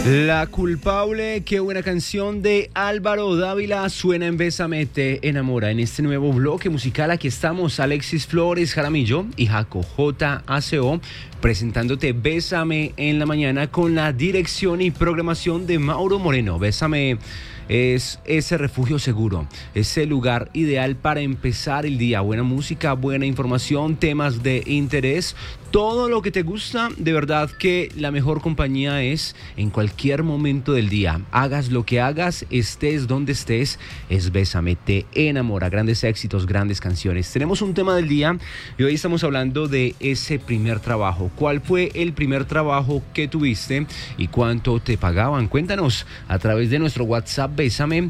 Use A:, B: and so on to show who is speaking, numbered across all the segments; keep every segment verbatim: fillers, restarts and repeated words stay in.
A: La culpable, qué buena canción de Álvaro Dávila suena en Bésame te enamora. En este nuevo bloque musical aquí estamos Alexis Flores Jaramillo y Jaco J A C O presentándote Bésame en la mañana con la dirección y programación de Mauro Moreno. Bésame es ese refugio seguro, ese lugar ideal para empezar el día. Buena música, buena información, temas de interés, todo lo que te gusta. De verdad que la mejor compañía es en cualquier momento del día. Hagas lo que hagas, estés donde estés, es Bésame te enamora. Grandes éxitos, grandes canciones. Tenemos un tema del día y hoy estamos hablando de ese primer trabajo. ¿Cuál fue el primer trabajo que tuviste y cuánto te pagaban? Cuéntanos a través de nuestro WhatsApp Bésame,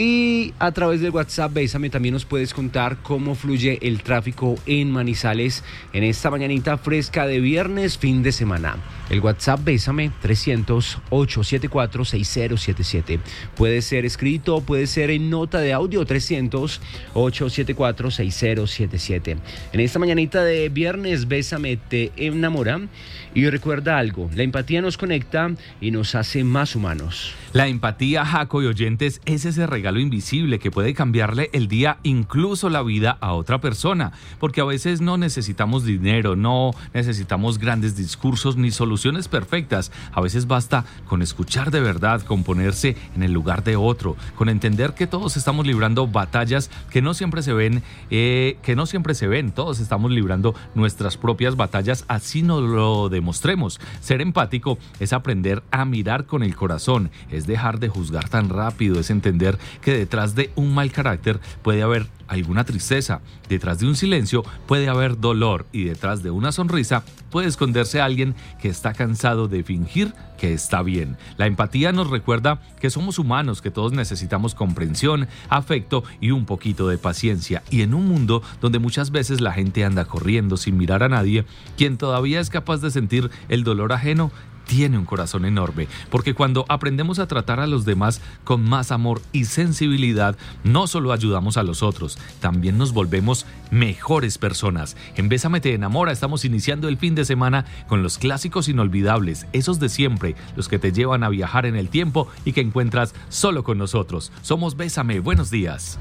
A: y a través del WhatsApp Bésame también nos puedes contar cómo fluye el tráfico en Manizales en esta mañanita fresca de viernes, fin de semana. El WhatsApp Bésame trescientos, ochocientos setenta y cuatro, sesenta siete siete. Puede ser escrito, puede ser en nota de audio trescientos, ochocientos setenta y cuatro, sesenta siete siete. En esta mañanita de viernes Bésame te enamora. Y recuerda algo, la empatía nos conecta y nos hace más humanos.
B: La empatía, Jaco y oyentes, es ese regalo invisible que puede cambiarle el día, incluso la vida, a otra persona. Porque a veces no necesitamos dinero, no necesitamos grandes discursos ni soluciones perfectas. A veces basta con escuchar de verdad, con ponerse en el lugar de otro, con entender que todos estamos librando batallas que no siempre se ven, eh, que no siempre se ven. Todos estamos librando nuestras propias batallas, así nos lo demostremos. Ser empático es aprender a mirar con el corazón, es dejar de juzgar tan rápido, es entender que detrás de un mal carácter puede haber alguna tristeza, detrás de un silencio puede haber dolor y detrás de una sonrisa puede esconderse alguien que está cansado de fingir que está bien. La empatía nos recuerda que somos humanos, que todos necesitamos comprensión, afecto y un poquito de paciencia. Y en un mundo donde muchas veces la gente anda corriendo sin mirar a nadie, quien todavía es capaz de sentir el dolor ajeno tiene un corazón enorme, porque cuando aprendemos a tratar a los demás con más amor y sensibilidad, no solo ayudamos a los otros, también nos volvemos mejores personas. En Bésame te enamora estamos iniciando el fin de semana con los clásicos inolvidables, esos de siempre, los que te llevan a viajar en el tiempo y que encuentras solo con nosotros. Somos Bésame, buenos días.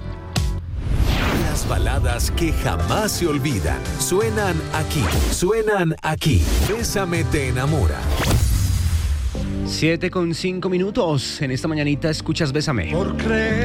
C: Las baladas que jamás se olvidan suenan aquí, suenan aquí. Bésame te enamora.
A: siete con cinco minutos. En esta mañanita escuchas Bésame.
D: Por creer